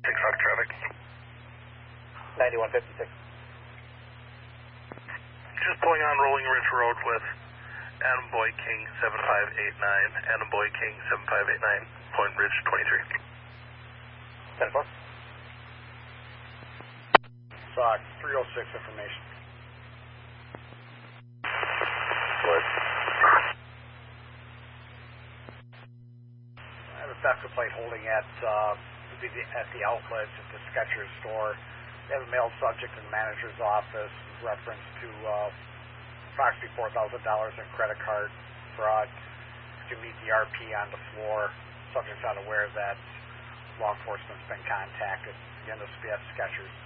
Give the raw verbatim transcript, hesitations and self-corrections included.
six Hawk traffic. ninety-one fifty-six. Just pulling on Rolling Ridge Road with Adam Boy King seven five eight nine, Adam Boy King seven five eight nine, Point Ridge twenty-three. ten four. Sock, three oh six information. Good. I have a Vector plate holding at, uh, would be the, at the outlets at the Skechers store. They have a mailed subject in the manager's office, reference to uh, approximately four thousand dollars in credit card fraud. To meet the R P on the floor, subject's unaware that law enforcement's been contacted. Again, this will be at Skechers.